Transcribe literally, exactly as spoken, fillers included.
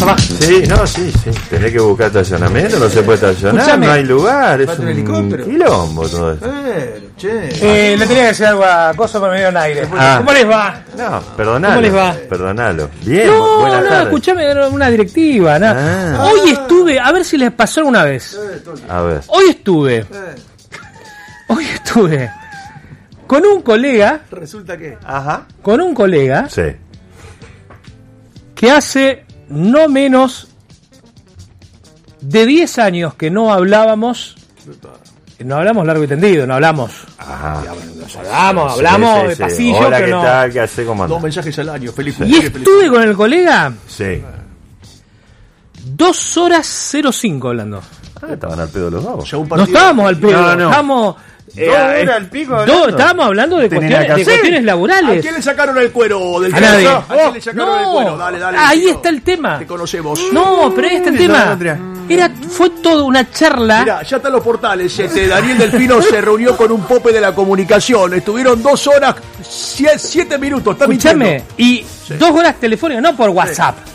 más. Sí, no, sí, sí. Tenés que buscar estacionamiento, no se puede estacionar, Escuchame. no hay lugar. Es ¿Falta un un helicóptero? quilombo todo esto. Eh, che. Eh, le tenía que decir algo a Coso, pero me dio un aire. Ah. ¿Cómo les va? No, perdonalo. ¿Cómo les va? Perdonalo. Bien, No, buenas no, tardes. escuchame, era una directiva. nada. Ah. Hoy estuve, a ver si les pasó alguna vez. A ver. Hoy estuve, hoy estuve con un colega, Resulta que. Ajá. con un colega Sí. que hace no menos de diez años que no hablábamos. No hablamos largo y tendido, no hablamos. Ajá. Nos hablamos, hablamos Sí, sí, de sí. pasillo, Hola, pero ¿qué no. tal? ¿Qué hace? ¿Cómo Dos anda? mensajes al año, feliz Y cumpleaños, feliz estuve con el colega Sí. dos horas cero cinco hablando. Ah, estaban al pedo los dos. Ya un No partido. estábamos al pedo, No, no. estábamos. eh, ¿Dos eh, horas al pico dos- hablando? estábamos hablando de Tenés cuestiones, nada de que hacer. cuestiones ¿A laborales. quién le sacaron el cuero del A nadie. ¿A quién le sacaron el cuero? No, Dale, dale. ahí tío. está el tema. Te conocemos. No, pero ahí está el Sí, tema. no, Andrea. Era, fue toda una charla. Mira, ya están los portales. Este, Daniel Delfino se reunió con un pope de la comunicación. Estuvieron dos horas, sie- siete minutos. Está Escúchame, mintiendo. y dos horas telefónicas, no por WhatsApp.